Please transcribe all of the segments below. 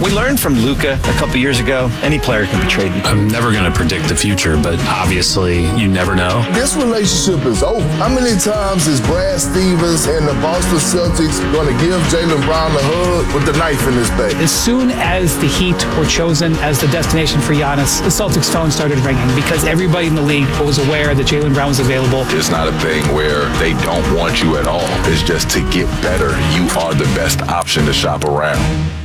We learned from Luka a couple years ago, any player can be traded. I'm never going to predict the future, but obviously you never know. This relationship is over. How many times is Brad Stevens and the Boston Celtics going to give Jaylen Brown a hug with the knife in his back? As soon as the Heat were chosen as the destination for Giannis, the Celtics phone started ringing because everybody in the league was aware that Jaylen Brown was available. It's not a thing where they don't want you at all. It's just to get better, you are the best option to shop around.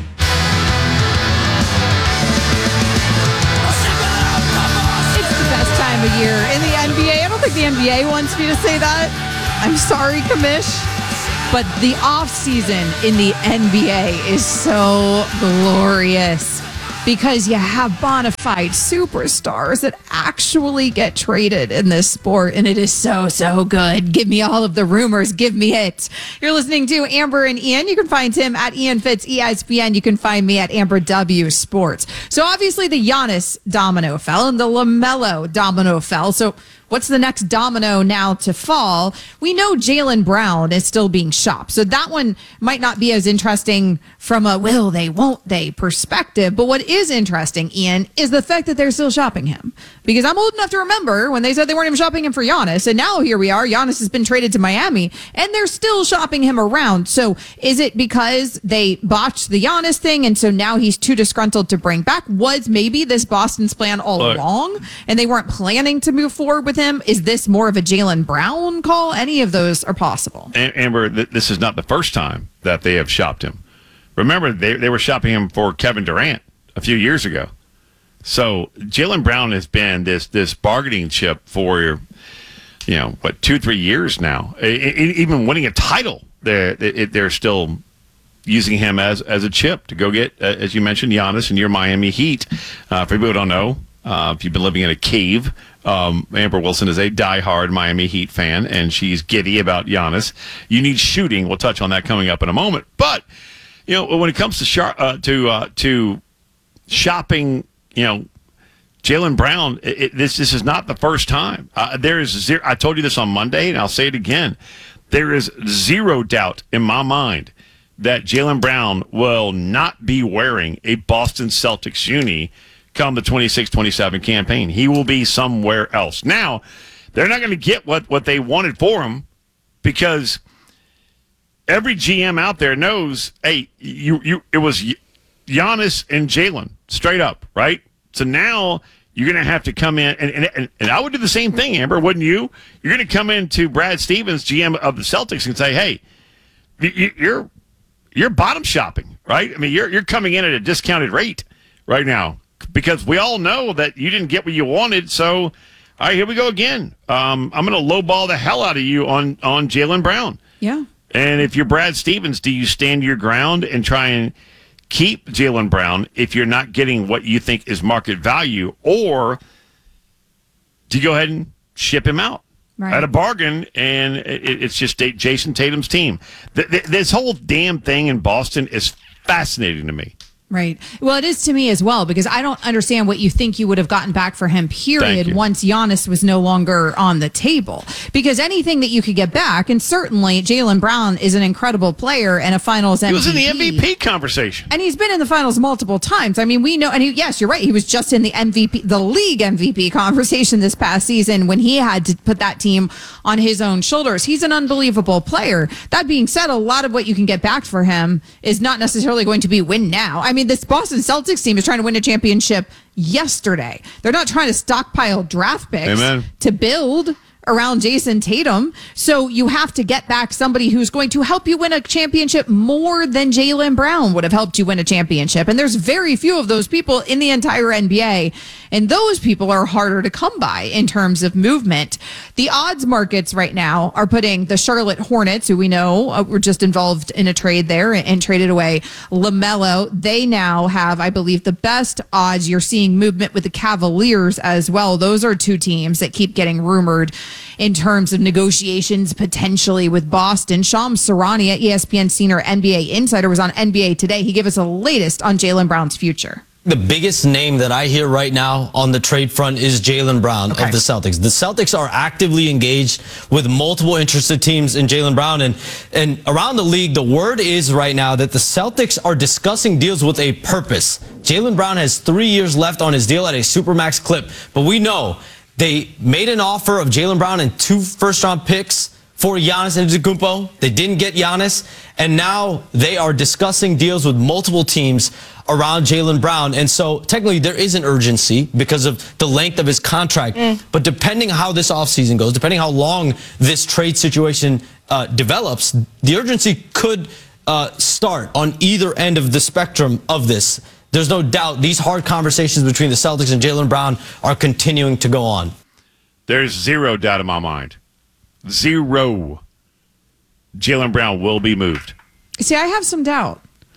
It's the best time of year in the NBA. I don't think the NBA wants me to say that. I'm sorry, Kamish. But the offseason in the NBA is so glorious because you have bona fide superstars that actually get traded in this sport, and it is so, so good. Give me all of the rumors. Give me it. You're listening to Amber and Ian. You can find him at Ian Fitz ESPN. You can find me at Amber W Sports. So obviously the Giannis domino fell and the LaMelo domino fell. So what's the next domino now to fall? We know Jaylen Brown is still being shopped. So that one might not be as interesting from a will they, won't they perspective. But what is interesting, Ian, is the fact that they're still shopping him. Because I'm old enough to remember when they said they weren't even shopping him for Giannis. And now here we are. Giannis has been traded to Miami and they're still shopping him around. So is it because they botched the Giannis thing and so now he's too disgruntled to bring back? Was maybe this Boston's plan all along and they weren't planning to move forward with him? Is this more of a Jaylen Brown call? Any of those are possible. Amber, this is not the first time that they have shopped him. Remember, they were shopping him for Kevin Durant a few years ago. So Jaylen Brown has been this bargaining chip for, 2-3 years now. Even winning a title, they're still using him as a chip to go get, as you mentioned, Giannis and your Miami Heat. For people who don't know, if you've been living in a cave, Amber Wilson is a diehard Miami Heat fan, and she's giddy about Giannis. You need shooting. We'll touch on that coming up in a moment. But when it comes to shopping, Jaylen Brown, this is not the first time. There is zero. I told you this on Monday, and I'll say it again. There is zero doubt in my mind that Jaylen Brown will not be wearing a Boston Celtics uni come the 26-27 campaign. He will be somewhere else. Now, they're not going to get what they wanted for him because every GM out there knows, hey, it was Giannis and Jaylen, straight up, right? So now you're going to have to come in, and I would do the same thing, Amber, wouldn't you? You're going to come into Brad Stevens, GM of the Celtics, and say, hey, you're bottom shopping, right? I mean, you're coming in at a discounted rate right now because we all know that you didn't get what you wanted. So, all right, here we go again. I'm going to lowball the hell out of you on Jaylen Brown. Yeah. And if you're Brad Stevens, do you stand your ground and try and keep Jaylen Brown if you're not getting what you think is market value, or do you go ahead and ship him out at a bargain? And it's just Jason Tatum's team. This whole damn thing in Boston is fascinating to me. Right. Well, it is to me as well, because I don't understand what you think you would have gotten back for him, period, once Giannis was no longer on the table. Because anything that you could get back, and certainly Jaylen Brown is an incredible player and a finals MVP. He was in the MVP conversation. And he's been in the finals multiple times. I mean, we know, and yes, you're right, he was just in the league MVP conversation this past season when he had to put that team on his own shoulders. He's an unbelievable player. That being said, a lot of what you can get back for him is not necessarily going to be win now. I mean, this Boston Celtics team is trying to win a championship yesterday. They're not trying to stockpile draft picks to build around Jason Tatum. So you have to get back somebody who's going to help you win a championship more than Jaylen Brown would have helped you win a championship. And there's very few of those people in the entire NBA. And those people are harder to come by in terms of movement. The odds markets right now are putting the Charlotte Hornets, who we know were just involved in a trade there and traded away LaMelo. They now have, I believe, the best odds. You're seeing movement with the Cavaliers as well. Those are two teams that keep getting rumored in terms of negotiations potentially with Boston. Shams Charania, ESPN senior NBA insider, was on NBA Today. He gave us the latest on Jaylen Brown's future. The biggest name that I hear right now on the trade front is Jaylen Brown of the Celtics. The Celtics are actively engaged with multiple interested teams in Jaylen Brown. And around the league, the word is right now that the Celtics are discussing deals with a purpose. Jaylen Brown has 3 years left on his deal at a supermax clip. But we know they made an offer of Jaylen Brown and 2 first-round picks for Giannis Antetokounmpo. They didn't get Giannis, and now they are discussing deals with multiple teams around Jaylen Brown. And so technically there is an urgency because of the length of his contract. But depending how this offseason goes, depending how long this trade situation develops, the urgency could start on either end of the spectrum of this. There's no doubt these hard conversations between the Celtics and Jaylen Brown are continuing to go on. There's zero doubt in my mind. Zero. Jaylen Brown will be moved. See, I have some doubt.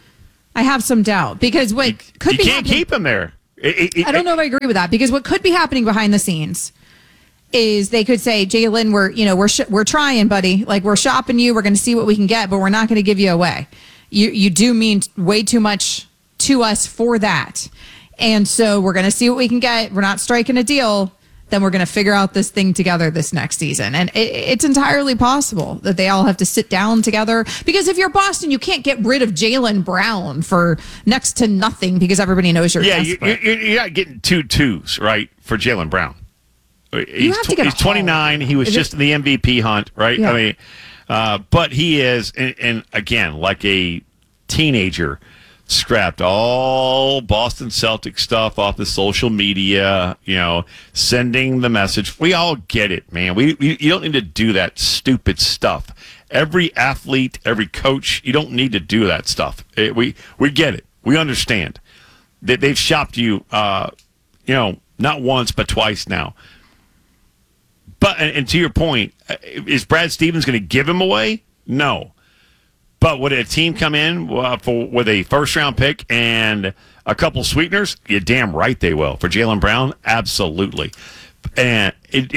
Because what could be you can't keep him there. I don't know if I agree with that, because what could be happening behind the scenes is they could say, Jaylen, we're trying, buddy. Like, we're shopping you. We're going to see what we can get, but we're not going to give you away. You do mean way too much to us for that. And so we're going to see what we can get. We're not striking a deal. Then we're going to figure out this thing together this next season. And it's entirely possible that they all have to sit down together. Because if you're Boston, you can't get rid of Jaylen Brown for next to nothing because everybody knows you're desperate. You're not getting 2 2s, right, for Jaylen Brown. He's 29. He was just in the MVP hunt, right? Yeah. I mean, but he is, and again, like a teenager, scrapped all Boston Celtics stuff off the social media, sending the message. We all get it, man. You don't need to do that stupid stuff. Every athlete, every coach, you don't need to do that stuff. We get it. We understand that they've shopped you, not once but twice now. But and to your point, is Brad Stevens going to give him away? No. But would a team come in with a first-round pick and a couple sweeteners? You're damn right they will. For Jaylen Brown, absolutely. And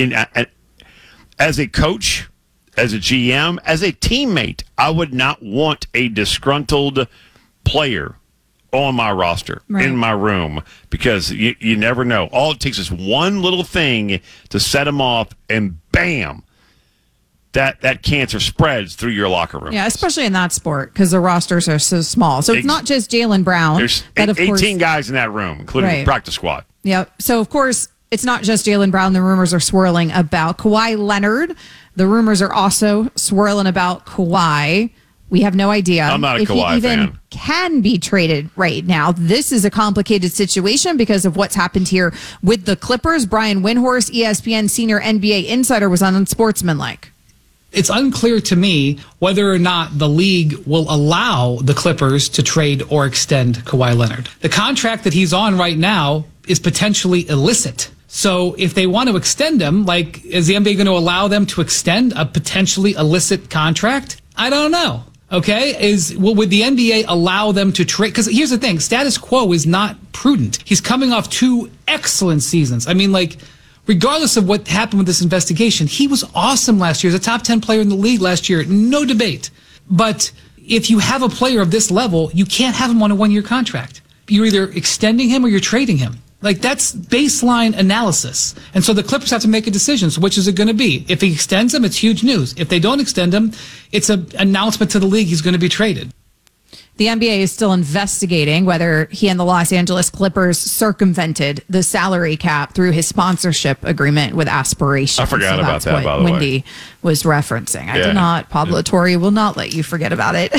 as a coach, as a GM, as a teammate, I would not want a disgruntled player on my roster, in my room, because you never know. All it takes is one little thing to set them off, and bam, that cancer spreads through your locker room. Yeah, especially in that sport because the rosters are so small. So it's not just Jaylen Brown. There's 18 guys in that room, including the practice squad. Yep. So, of course, it's not just Jaylen Brown. The rumors are swirling about Kawhi Leonard. The rumors are also swirling about Kawhi. We have no idea I'm not a if Kawhi he even fan. can be traded right now. This is a complicated situation because of what's happened here with the Clippers. Brian Windhorst, ESPN senior NBA insider, was on Unsportsmanlike. It's unclear to me whether or not the league will allow the Clippers to trade or extend Kawhi Leonard. The contract that he's on right now is potentially illicit. So if they want to extend him, is the NBA going to allow them to extend a potentially illicit contract? I don't know. Okay, would the NBA allow them to trade? Because here's the thing, status quo is not prudent. He's coming off 2 excellent seasons. I mean, regardless of what happened with this investigation, he was awesome last year. He was a top 10 player in the league last year, no debate. But if you have a player of this level, you can't have him on a 1-year contract. You're either extending him or you're trading him. That's baseline analysis. And so the Clippers have to make a decision. So which is it going to be? If he extends him, it's huge news. If they don't extend him, it's an announcement to the league he's going to be traded. The NBA is still investigating whether he and the Los Angeles Clippers circumvented the salary cap through his sponsorship agreement with Aspirations. I forgot about that, by the way. Wendy was referencing. I do not. Pablo Torre will not let you forget about it,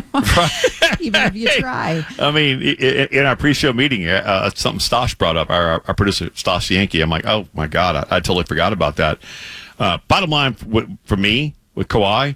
even if you try. I mean, in our pre-show meeting, something Stosh brought up, our producer, Stosh Yankee. I'm like, oh, my God, I totally forgot about that. Bottom line for me, with Kawhi,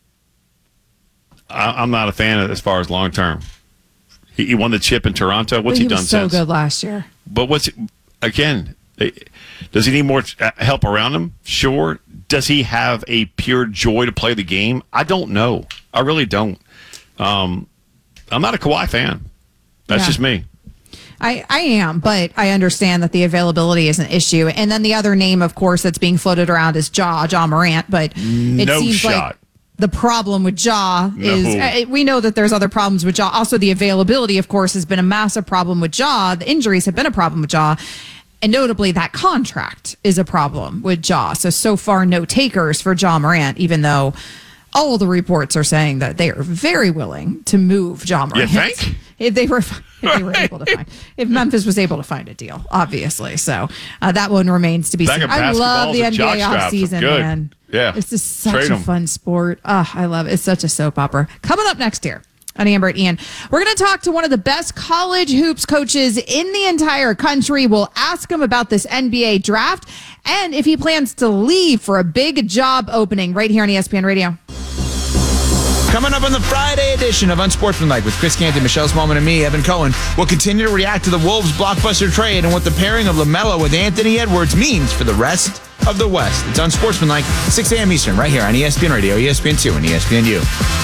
I'm not a fan of it as far as long term. He won the chip in Toronto. What's he done since? He was so good last year. But does he need more help around him? Sure. Does he have a pure joy to play the game? I don't know. I really don't. I'm not a Kawhi fan. That's just me. I am, but I understand that the availability is an issue. And then the other name, of course, that's being floated around is Ja Morant. But it no seems shot. the problem with Ja is we know that there's other problems with Ja. Also, the availability, of course, has been a massive problem with Ja. The injuries have been a problem with Ja. And notably, that contract is a problem with Ja. So far, no takers for Ja Morant, even though all the reports are saying that they are very willing to move Ja Morant. You think? If they were able to find, if Memphis was able to find a deal, obviously. So that one remains to be seen. I love the NBA offseason, man. Yeah. It's just such a fun sport. I love it. It's such a soap opera. Coming up next year on Amber and Ian, we're going to talk to one of the best college hoops coaches in the entire country. We'll ask him about this NBA draft and if he plans to leave for a big job opening right here on ESPN Radio. Coming up on the Friday edition of Unsportsmanlike with Chris Canty, Michelle Smallman, and me, Evan Cohen, we'll continue to react to the Wolves' blockbuster trade and what the pairing of LaMelo with Anthony Edwards means for the rest of the West. It's Unsportsmanlike, 6 a.m. Eastern, right here on ESPN Radio, ESPN2, and ESPNU.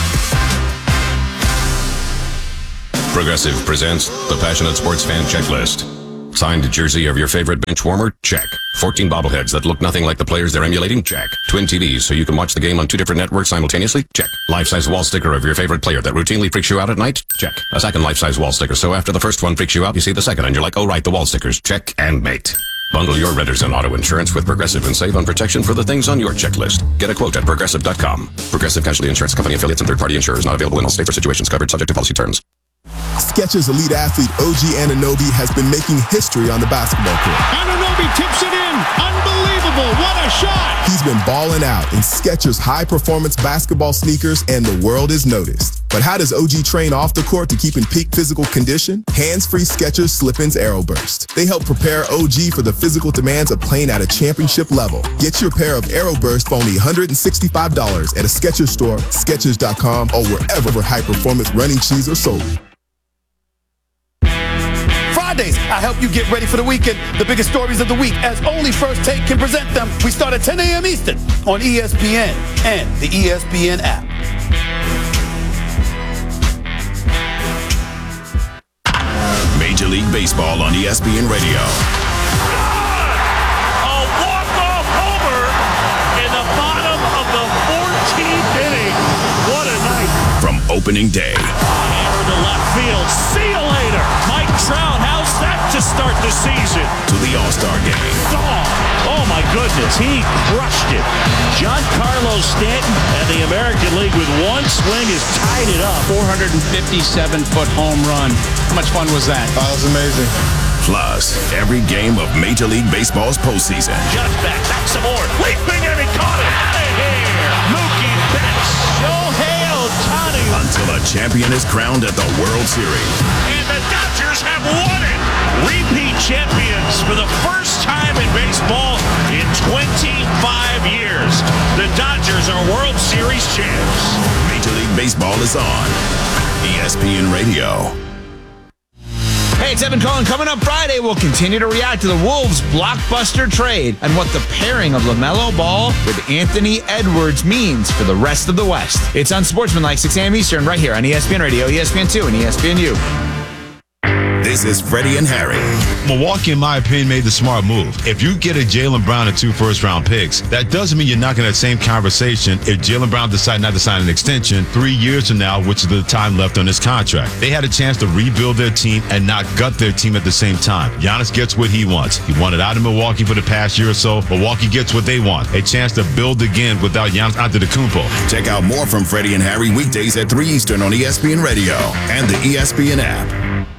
Progressive presents the Passionate Sports Fan Checklist. Signed jersey of your favorite bench warmer? Check. 14 bobbleheads that look nothing like the players they're emulating? Check. Twin TVs so you can watch the game on 2 different networks simultaneously? Check. Life-size wall sticker of your favorite player that routinely freaks you out at night? Check. A second life-size wall sticker so after the first one freaks you out, you see the second and you're like, oh right, the wall stickers. Check and mate. Bundle your renters and auto insurance with Progressive and save on protection for the things on your checklist. Get a quote at Progressive.com. Progressive Casualty Insurance Company affiliates and third-party insurers not available in all states or situations covered subject to policy terms. Skechers elite athlete OG Anunoby has been making history on the basketball court. Anunoby tips it in. Unbelievable. What a shot. He's been balling out in Skechers high-performance basketball sneakers, and the world has noticed. But how does OG train off the court to keep in peak physical condition? Hands-free Skechers Slip-ins AeroBurst. They help prepare OG for the physical demands of playing at a championship level. Get your pair of AeroBurst for only $165 at a Skechers store, Skechers.com, or wherever high-performance running shoes are sold. Fridays, I help you get ready for the weekend. The biggest stories of the week, as only First Take can present them. We start at 10 a.m. Eastern on ESPN and the ESPN app. Major League Baseball on ESPN Radio. A walk-off homer in the bottom of the 14th inning. What a night. From opening day. Hammer to left field. See you later. Mike Trout, how's that to start the season? To the All-Star Game. Oh my goodness, he crushed it. Giancarlo Stanton and the American League with one swing has tied it up. 457-foot home run. How much fun was that? That was amazing. Plus, every game of Major League Baseball's postseason. Just back some more. Leaping and he caught it. Out of here. Mookie Betts. Shohei Ohtani. Until a champion is crowned at the World Series. And the Dodgers have won it. Repeat champions for the first time in baseball in 25 years. The Dodgers are World Series champs. Major League Baseball is on ESPN Radio. Hey, it's Evan Cohen. Coming up Friday, we'll continue to react to the Wolves' blockbuster trade and what the pairing of LaMelo Ball with Anthony Edwards means for the rest of the West. It's Unsportsmanlike, 6 a.m. Eastern, right here on ESPN Radio, ESPN2, and ESPNU. This is Freddie and Harry. Milwaukee, in my opinion, made the smart move. If you get a Jaylen Brown and 2 first-round picks, that doesn't mean you're not going to have the same conversation if Jaylen Brown decides not to sign an extension 3 years from now, which is the time left on his contract. They had a chance to rebuild their team and not gut their team at the same time. Giannis gets what he wants. He wanted out of Milwaukee for the past year or so. Milwaukee gets what they want, a chance to build again without Giannis Antetokounmpo. Check out more from Freddie and Harry weekdays at 3 Eastern on ESPN Radio and the ESPN app.